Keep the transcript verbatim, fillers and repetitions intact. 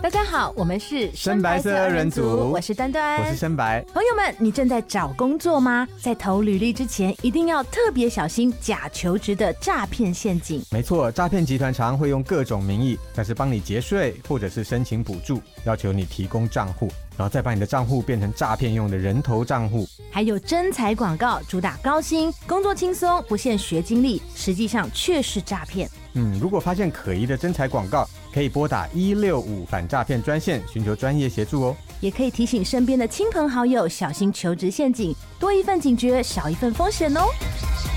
家好，我们是深白色二人组， 我是端端， 我是深白。 朋友们，你正在找工作吗？在投履历之前，一定要特别小心假求职的诈骗陷阱。 没错，诈骗集团常会用各种名义，像是帮你节税或者是申请补助，要求你提供账户，然后再把你的账户变成诈骗用的人头账户。 还有征才广告，主打高薪、工作轻松、不限学经历，实际上却是诈骗。 嗯，如果发现可疑的征才广告，可以拨打一六五反诈骗专线，寻求专业协助哦。 也可以提醒身边的亲朋好友小心求职陷阱，多一份警觉，少一份风险哦。